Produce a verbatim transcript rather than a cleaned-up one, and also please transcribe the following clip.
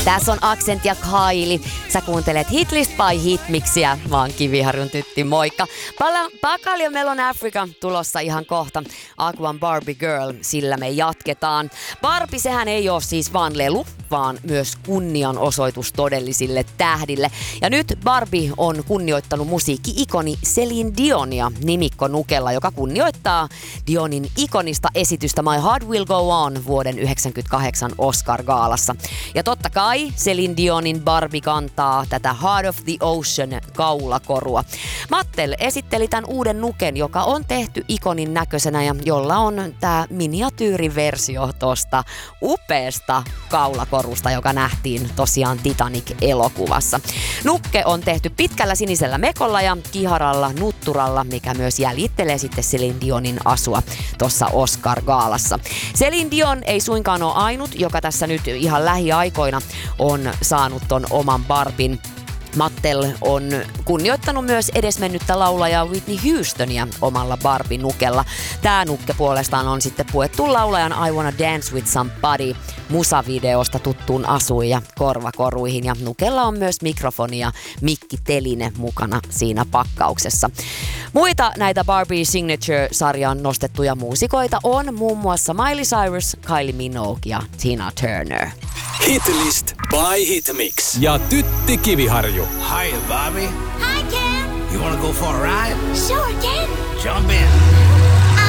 Tässä on Accent ja Kylie. Sä kuuntelet Hitlist by Hitmixiä. Mä oon Kiviharjun tytti, moikka. Pala- Pakalja Melon Africa tulossa ihan kohta. Aquan Barbie Girl, sillä me jatketaan. Barbie, sehän ei ole siis vaan lelu, vaan myös kunnianosoitus todellisille tähdille. Ja nyt Barbie on kunnioittanut musiikki-ikoni Celine Dionia nimikkonukella, joka kunnioittaa Dionin ikonista esitystä My Heart Will Go On vuoden yhdeksänkymmentäkahdeksan Oscar-gaalassa. Ja totta kai Celine Dionin Barbie kantaa tätä Heart of the Ocean kaulakorua. Mattel esitteli tämän uuden nuken, joka on tehty ikonin näköisenä ja jolla on tämä miniatyyriversio tosta upeasta kaulakorusta, joka nähtiin tosiaan Titanic-elokuvassa. Nukke on tehty pitkällä sinisellä mekolla ja kiharalla nutturalla, mikä myös jäljittelee sitten Celine Dionin asua tuossa Oscar-gaalassa. Celine Dion ei suinkaan ole ainut, joka tässä nyt ihan lähiaikoina on saanut ton oman Barbin. Mattel on kunnioittanut myös edesmennyttä laulajaa Whitney Houstonia omalla Barbie-nukella. Tää nukke puolestaan on sitten puettu laulajan I Wanna Dance With Somebody musavideosta tuttuun asuin ja korvakoruihin. Ja nukella on myös mikrofoni ja mikkiteline mukana siinä pakkauksessa. Muita näitä Barbie Signature-sarjan nostettuja muusikoita on muun muassa Miley Cyrus, Kylie Minogue ja Tina Turner. Hitlist by Hitmix. Ja Tytti Kiviharju. Hiya, Bobby. Hi, Ken. You wanna go for a ride? Sure, Ken. Jump in.